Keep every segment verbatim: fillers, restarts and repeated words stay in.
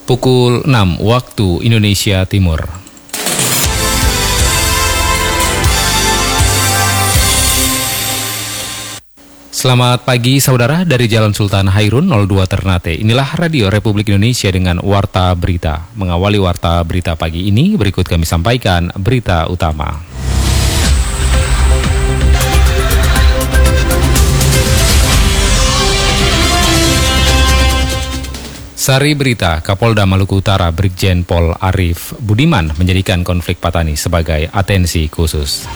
Pukul enam waktu Indonesia Timur. Selamat pagi saudara, dari Jalan Sultan Hairun nol dua Ternate. Inilah Radio Republik Indonesia dengan Warta Berita. Mengawali Warta Berita pagi ini, berikut kami sampaikan berita utama. Sari berita, Kapolda Maluku Utara Brigjen Pol Arif Budiman menjadikan konflik Patani sebagai atensi khusus.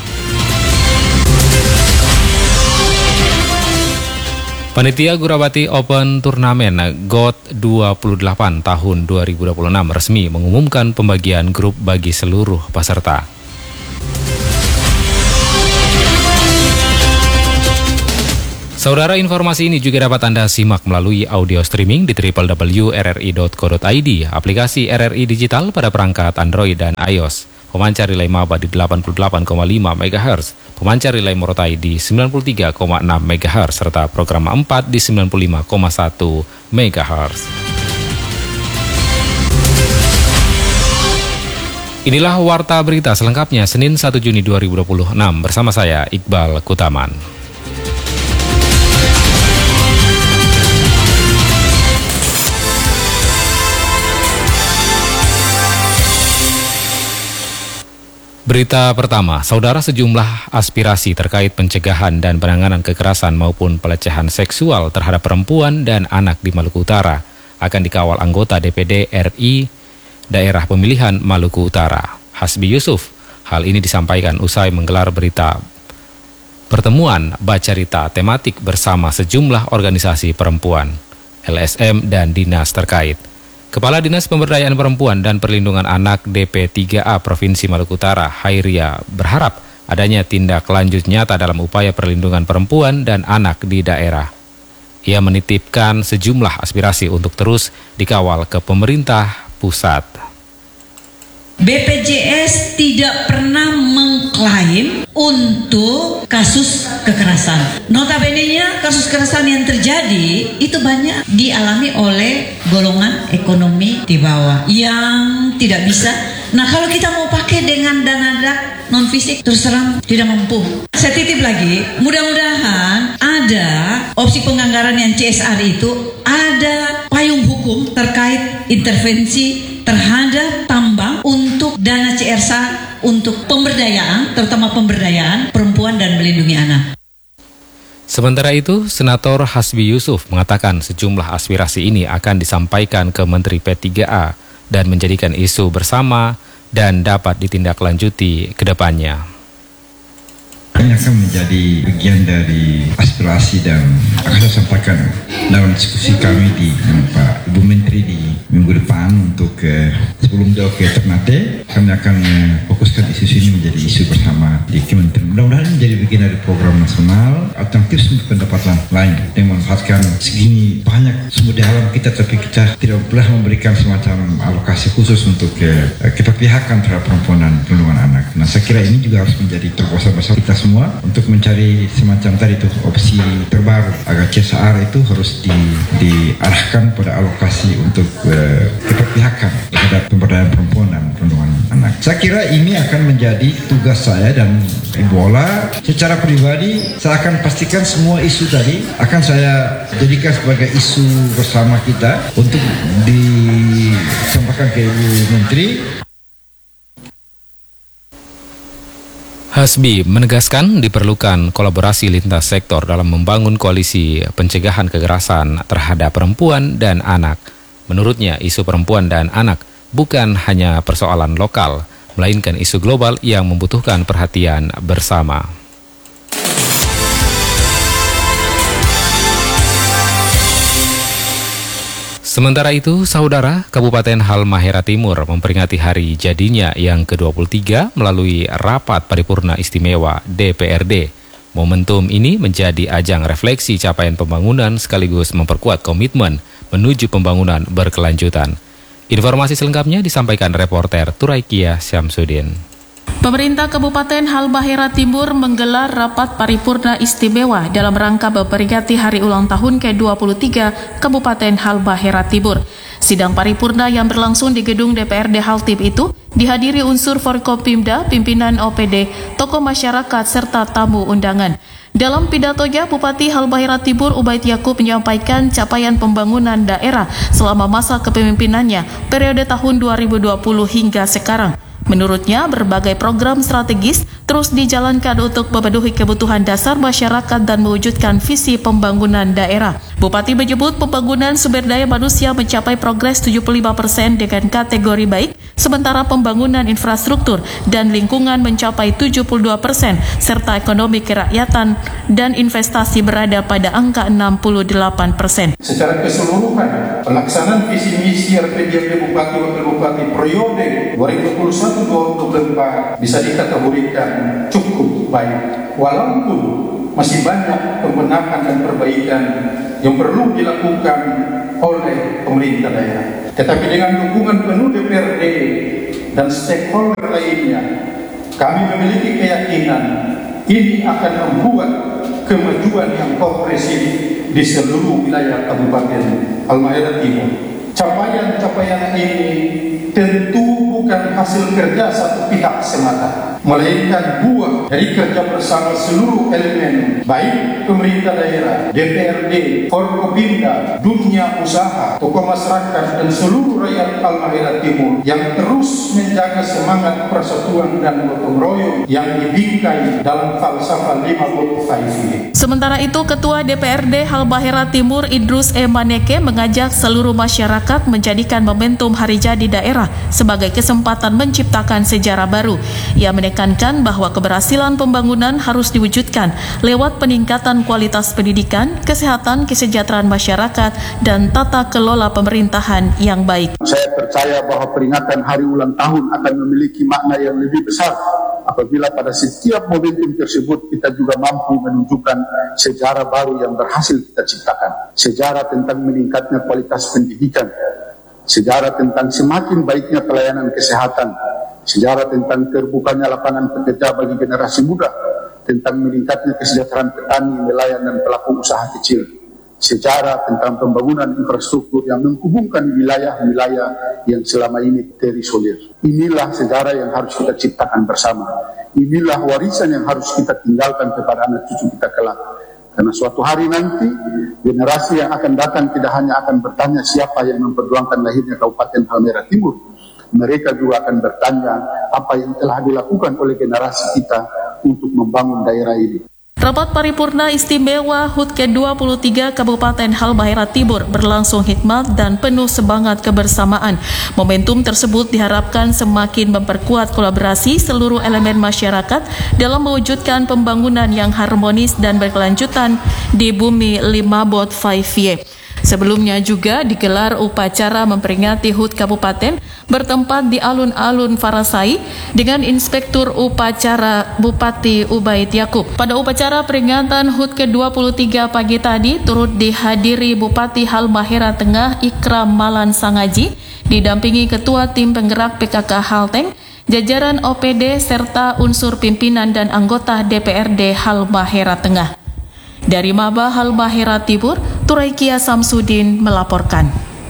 Panitia Gurabati Open Turnamen G O T dua puluh delapan tahun dua ribu dua puluh enam resmi mengumumkan pembagian grup bagi seluruh peserta. Saudara, informasi ini juga dapat Anda simak melalui audio streaming di w w w titik r r i titik co titik i d, aplikasi R R I Digital pada perangkat Android dan iOS, pemancar relay Maba di delapan puluh delapan koma lima megahertz, pemancar relay Morotai di sembilan puluh tiga koma enam megahertz, serta program empat di sembilan puluh lima koma satu megahertz. Inilah Warta Berita selengkapnya Senin satu Juni dua ribu dua puluh enam bersama saya Iqbal Kutaman. Berita pertama, saudara, sejumlah aspirasi terkait pencegahan dan penanganan kekerasan maupun pelecehan seksual terhadap perempuan dan anak di Maluku Utara akan dikawal anggota D P D R I Daerah Pemilihan Maluku Utara, Hasbi Yusuf. Hal ini disampaikan usai menggelar berita pertemuan bacarita tematik bersama sejumlah organisasi perempuan, L S M dan dinas terkait. Kepala Dinas Pemberdayaan Perempuan dan Perlindungan Anak D P tiga A Provinsi Maluku Utara, Hairia, berharap adanya tindak lanjut nyata dalam upaya perlindungan perempuan dan anak di daerah. Ia menitipkan sejumlah aspirasi untuk terus dikawal ke pemerintah pusat. B P J S tidak pernah mengklaim untuk kasus kekerasan. Notabene-nya kasus kekerasan yang terjadi itu banyak dialami oleh golongan ekonomi di bawah yang tidak bisa. Nah, kalau kita mau pakai dengan dana non fisik, terus terang tidak mampu. Saya titip lagi, mudah-mudahan ada opsi penganggaran yang C S R itu ada payung hukum terkait intervensi terhadap tambang untuk dana C S R untuk pemberdayaan, terutama pemberdayaan perempuan dan melindungi anak. Sementara itu, Senator Hasbi Yusuf mengatakan sejumlah aspirasi ini akan disampaikan ke Menteri P tiga A dan menjadikan isu bersama dan dapat ditindaklanjuti ke depannya. Ini akan menjadi bagian dari aspirasi dan akan saya sampaikan dalam diskusi kami di Pak Ibu Menteri di minggu depan untuk uh, sebelum jauh ke Ternate, kami akan uh, fokuskan isu ini menjadi isu bersama di Kementerian. Mudah-mudahan menjadi bagian dari program nasional alternatif sumber pendapatan lain yang memanfaatkan segini banyak sumber daya alam kita, tapi kita tidak pernah memberikan semacam alokasi khusus untuk uh, keberpihakan terhadap perempuan dan perlindungan anak. Nah, saya kira ini juga harus menjadi terobosan bersama kita semua untuk mencari semacam tadi itu opsi terbaru agar C S R itu harus di, diarahkan pada alokasi untuk uh, keberpihakan terhadap pemberdayaan perempuan dan perlindungan anak. Saya kira ini akan menjadi tugas saya dan Ibu Ola. Secara pribadi saya akan pastikan semua isu tadi akan saya jadikan sebagai isu bersama kita untuk disampaikan ke Ibu Menteri. Hasbi menegaskan diperlukan kolaborasi lintas sektor dalam membangun koalisi pencegahan kekerasan terhadap perempuan dan anak. Menurutnya, isu perempuan dan anak bukan hanya persoalan lokal, melainkan isu global yang membutuhkan perhatian bersama. Sementara itu, saudara, Kabupaten Halmahera Timur memperingati hari jadinya yang ke dua puluh tiga melalui rapat paripurna istimewa D P R D. Momentum ini menjadi ajang refleksi capaian pembangunan sekaligus memperkuat komitmen menuju pembangunan berkelanjutan. Informasi selengkapnya disampaikan reporter Turaikia Syamsuddin. Pemerintah Kabupaten Halmahera Timur menggelar rapat paripurna istimewa dalam rangka memperingati hari ulang tahun ke dua puluh tiga Kabupaten Halmahera Timur. Sidang paripurna yang berlangsung di gedung D P R D Haltim itu dihadiri unsur Forkopimda, pimpinan O P D, tokoh masyarakat, serta tamu undangan. Dalam pidatonya, Bupati Halmahera Timur Ubaid Yakub menyampaikan capaian pembangunan daerah selama masa kepemimpinannya periode tahun dua ribu dua puluh hingga sekarang. Menurutnya, berbagai program strategis terus dijalankan untuk memenuhi kebutuhan dasar masyarakat dan mewujudkan visi pembangunan daerah. Bupati menyebut pembangunan sumber daya manusia mencapai progres tujuh puluh lima persen dengan kategori baik, sementara pembangunan infrastruktur dan lingkungan mencapai tujuh puluh dua persen, serta ekonomi kerakyatan dan investasi berada pada angka enam puluh delapan persen. Secara keseluruhan, pelaksanaan visi misi R P J M D Bupati Wakil Bupati periode dua ribu dua puluh satu sampai dua ribu dua puluh empat bisa dikategorikan cukup baik, walaupun masih banyak pembenahan dan perbaikan yang perlu dilakukan oleh pemerintah daerah. Tetapi dengan dukungan penuh D P R D dan stakeholder lainnya, kami memiliki keyakinan ini akan membuat kemajuan yang progresif di seluruh wilayah Kabupaten Halmahera Timur. Capaian-capaian ini tentu bukan hasil kerja satu pihak semata, melainkan buah dari kerja bersama seluruh elemen, baik pemerintah daerah, D P R D, Forkopimda, dunia usaha, tokoh masyarakat, dan seluruh rakyat Halmahera Timur yang terus menjaga semangat persatuan dan gotong royong yang dibingkai dalam falsafah lima puluh lima. Sementara itu, Ketua D P R D Halmahera Timur Idrus E. Maneke mengajak seluruh masyarakat menjadikan momentum hari jadi daerah sebagai kesempatan menciptakan sejarah baru. Ia menekankan bahwa keberhasilan pembangunan harus diwujudkan lewat peningkatan kualitas pendidikan, kesehatan, kesejahteraan masyarakat, dan tata kelola pemerintahan yang baik. Saya percaya bahwa peringatan hari ulang tahun akan memiliki makna yang lebih besar apabila pada setiap momentum tersebut kita juga mampu menunjukkan sejarah baru yang berhasil kita ciptakan. Sejarah tentang meningkatnya kualitas pendidikan, sejarah tentang semakin baiknya pelayanan kesehatan, sejarah tentang terbukanya lapangan pekerja bagi generasi muda, tentang meningkatnya kesejahteraan petani, nelayan, dan pelaku usaha kecil, sejarah tentang pembangunan infrastruktur yang menghubungkan wilayah-wilayah yang selama ini terisolir. Inilah sejarah yang harus kita ciptakan bersama. Inilah warisan yang harus kita tinggalkan kepada anak cucu kita kelak. Karena suatu hari nanti, generasi yang akan datang tidak hanya akan bertanya siapa yang memperjuangkan lahirnya Kabupaten Halmahera Timur. Mereka juga akan bertanya apa yang telah dilakukan oleh generasi kita untuk membangun daerah ini. Rapat paripurna istimewa H U T ke dua puluh tiga Kabupaten Halmahera Timur berlangsung hikmat dan penuh semangat kebersamaan. Momentum tersebut diharapkan semakin memperkuat kolaborasi seluruh elemen masyarakat dalam mewujudkan pembangunan yang harmonis dan berkelanjutan di bumi lima bot lima Y. Sebelumnya juga digelar upacara memperingati H U T Kabupaten bertempat di alun-alun Farasai dengan Inspektur Upacara Bupati Ubaid Yakub. Pada upacara peringatan H U T ke dua puluh tiga pagi tadi turut dihadiri Bupati Halmahera Tengah Ikram Malan Sangaji, didampingi Ketua Tim Penggerak P K K Halteng, jajaran O P D serta unsur pimpinan dan anggota D P R D Halmahera Tengah. Dari Maba Halmahera Timur, Turaikia Samsudin melaporkan.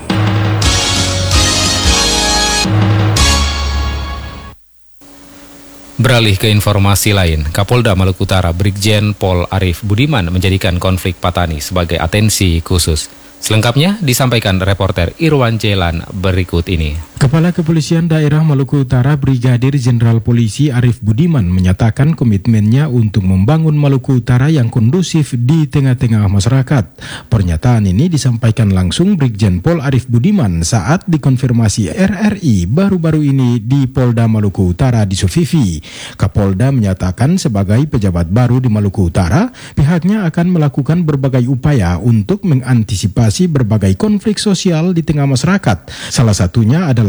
Beralih ke informasi lain, Kapolda Maluku Utara Brigjen Pol Arif Budiman menjadikan konflik Patani sebagai atensi khusus. Selengkapnya disampaikan reporter Irwan Jelan berikut ini. Kepala Kepolisian Daerah Maluku Utara Brigadir Jenderal Polisi Arif Budiman menyatakan komitmennya untuk membangun Maluku Utara yang kondusif di tengah-tengah masyarakat. Pernyataan ini disampaikan langsung Brigjen Pol Arif Budiman saat dikonfirmasi R R I baru-baru ini di Polda Maluku Utara di Sufifi. Kapolda menyatakan sebagai pejabat baru di Maluku Utara, pihaknya akan melakukan berbagai upaya untuk mengantisipasi berbagai konflik sosial di tengah masyarakat. Salah satunya adalah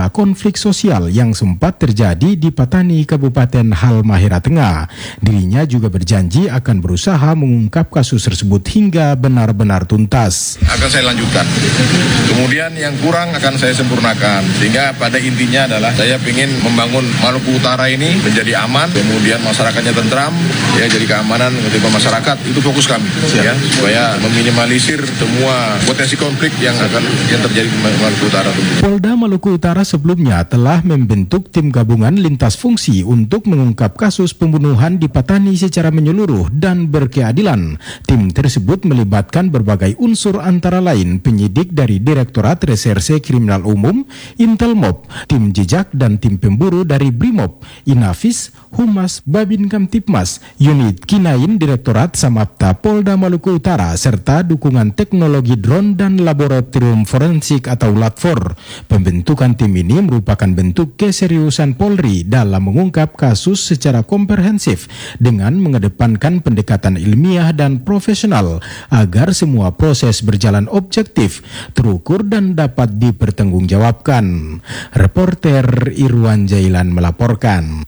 kala konflik sosial yang sempat terjadi di Patani, Kabupaten Halmahera Tengah. Dirinya juga berjanji akan berusaha mengungkap kasus tersebut hingga benar-benar tuntas. Akan saya lanjutkan. Kemudian yang kurang akan saya sempurnakan. Sehingga pada intinya adalah saya ingin membangun Maluku Utara ini menjadi aman, kemudian masyarakatnya tentram, ya jadi keamanan ketika masyarakat itu fokus kami, ya supaya meminimalisir semua potensi konflik yang akan yang terjadi di Maluku Utara. Polda Maluku Utara sebelumnya telah membentuk tim gabungan lintas fungsi untuk mengungkap kasus pembunuhan di Patani secara menyeluruh dan berkeadilan. Tim tersebut melibatkan berbagai unsur antara lain penyidik dari Direktorat Reserse Kriminal Umum, Intelmob, tim jejak dan tim pemburu dari Brimob, Inafis, Humas, Babin Kamtipmas, Unit Kinain Direktorat Samapta Polda Maluku Utara, serta dukungan teknologi drone dan laboratorium forensik atau LATFOR. Pembentukan tim ini merupakan bentuk keseriusan Polri dalam mengungkap kasus secara komprehensif dengan mengedepankan pendekatan ilmiah dan profesional agar semua proses berjalan objektif, terukur dan dapat dipertanggungjawabkan. Reporter Irwan Jailan melaporkan.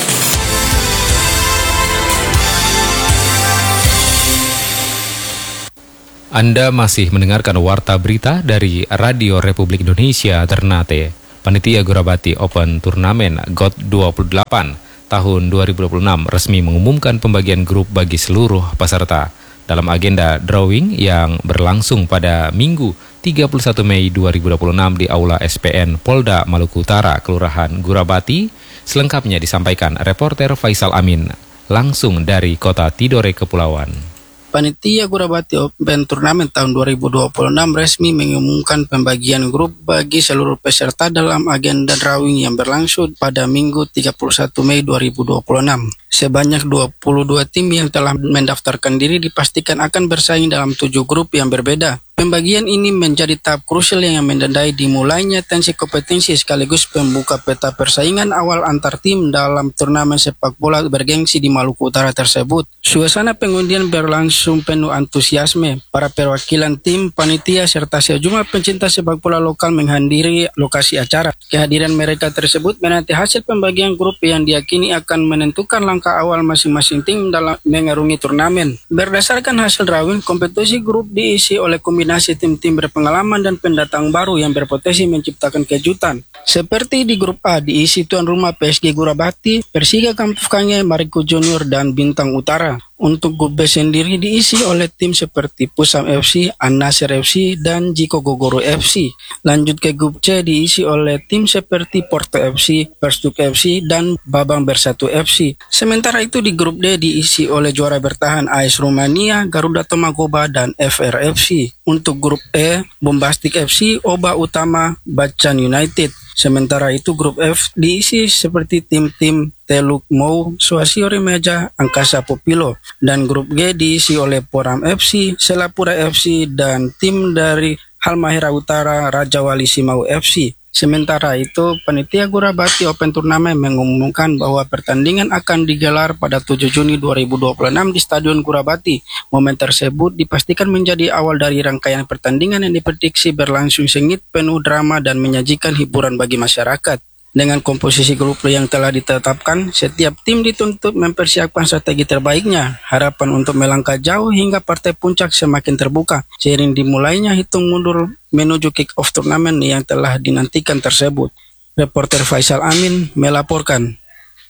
Anda masih mendengarkan Warta Berita dari Radio Republik Indonesia Ternate. Panitia Gorabati Open Turnamen G O T dua puluh delapan tahun dua ribu dua puluh enam resmi mengumumkan pembagian grup bagi seluruh peserta. Dalam agenda drawing yang berlangsung pada Minggu tiga puluh satu Mei dua ribu dua puluh enam di Aula S P N Polda Maluku Utara, Kelurahan Gorabati, selengkapnya disampaikan reporter Faisal Amin langsung dari Kota Tidore, Kepulauan. Panitia Gorabati Open Turnamen tahun dua ribu dua puluh enam resmi mengumumkan pembagian grup bagi seluruh peserta dalam agenda drawing yang berlangsung pada Minggu tiga puluh satu Mei dua ribu dua puluh enam. Sebanyak dua puluh dua tim yang telah mendaftarkan diri dipastikan akan bersaing dalam tujuh grup yang berbeda. Pembagian ini menjadi tahap krusial yang menandai dimulainya tensi kompetensi sekaligus pembuka peta persaingan awal antar tim dalam turnamen sepak bola bergengsi di Maluku Utara tersebut. Suasana pengundian berlangsung penuh antusiasme. Para perwakilan tim, panitia, serta sejumlah pencinta sepak bola lokal menghadiri lokasi acara. Kehadiran mereka tersebut menanti hasil pembagian grup yang diyakini akan menentukan langkah awal masing-masing tim dalam mengarungi turnamen. Berdasarkan hasil drawing, kompetisi grup diisi oleh kombinasi tim-tim berpengalaman dan pendatang baru yang berpotensi menciptakan kejutan. Seperti di grup A diisi tuan rumah P S G Gorabati, Persija Kampus Kanye, Mariko Junior, dan Bintang Utara. Untuk grup B sendiri diisi oleh tim seperti Pusam F C, An-Nasir F C, dan Jiko Gogoro F C. Lanjut ke grup C diisi oleh tim seperti Porto F C, Perstuk F C, dan Babang Bersatu F C. Sementara itu di grup D diisi oleh juara bertahan A S Romania, Garuda Tomagoba, dan F R F C. Untuk grup E, Bombastic F C, Oba Utama, Bacan United. Sementara itu grup F diisi seperti tim-tim Teluk Mau, Suasio Remeja, Angkasa Popilo. Dan grup G diisi oleh Poram F C, Selapura F C, dan tim dari Halmahera Utara, Raja Wali Simau F C. Sementara itu, Panitia Gorabati Open Turnamen mengumumkan bahwa pertandingan akan digelar pada tujuh Juni dua ribu dua puluh enam di Stadion Gorabati. Momen tersebut dipastikan menjadi awal dari rangkaian pertandingan yang diprediksi berlangsung sengit, penuh drama, dan menyajikan hiburan bagi masyarakat. Dengan komposisi grup yang telah ditetapkan, setiap tim dituntut mempersiapkan strategi terbaiknya. Harapan untuk melangkah jauh hingga partai puncak semakin terbuka, seiring dimulainya hitung mundur menuju kick-off turnamen yang telah dinantikan tersebut. Reporter Faisal Amin melaporkan.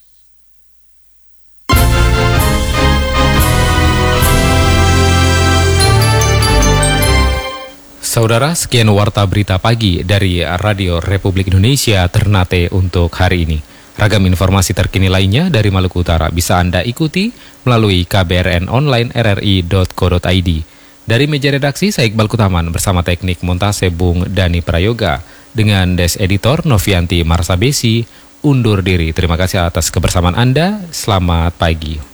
Saudara, sekian Warta Berita Pagi dari Radio Republik Indonesia Ternate untuk hari ini. Ragam informasi terkini lainnya dari Maluku Utara bisa Anda ikuti melalui k b r n online r r i dot co dot i d. Dari meja redaksi, saya Iqbal Kutaman bersama teknik montase Bung Dani Prayoga dengan Des Editor Novianti Marsabesi undur diri. Terima kasih atas kebersamaan Anda. Selamat pagi.